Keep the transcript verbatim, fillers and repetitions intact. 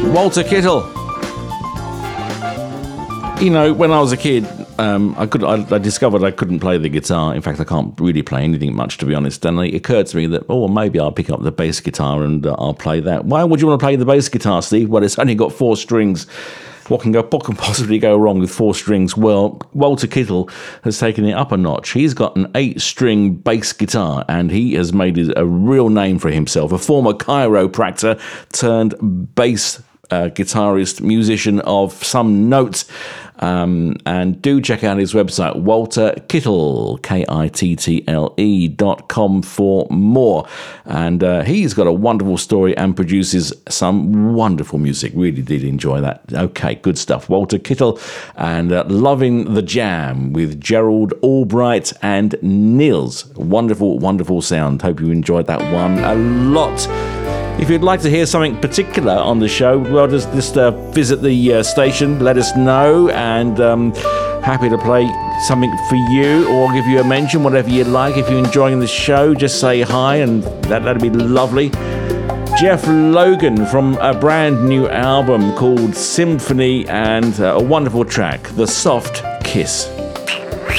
Walter Kittle. You know, when I was a kid, um, I could I, I discovered I couldn't play the guitar. In fact, I can't really play anything much, to be honest. And it occurred to me that, oh, well, maybe I'll pick up the bass guitar and uh, I'll play that. Why would you want to play the bass guitar, Steve? Well, it's only got four strings. What can go? What can possibly go wrong with four strings? Well, Walter Kittle has taken it up a notch. He's got an eight-string bass guitar, and he has made a real name for himself. A former chiropractor turned bass uh, guitarist, musician of some note. Um, and do check out his website, Walter Kittle, K I T T L E dot com for more. And uh, he's got a wonderful story and produces some wonderful music. Really did enjoy that. Okay, good stuff. Walter Kittle and uh, Loving the Jam with Gerald Albright and Nils. Wonderful, wonderful sound. Hope you enjoyed that one a lot. If you'd like to hear something particular on the show, well, just, just uh, visit the uh, station, let us know, and um, happy to play something for you or give you a mention, whatever you'd like. If you're enjoying the show, just say hi, and that, that'd be lovely. Jeff Logan from a brand new album called Symphony, and uh, a wonderful track, The Soft Kiss.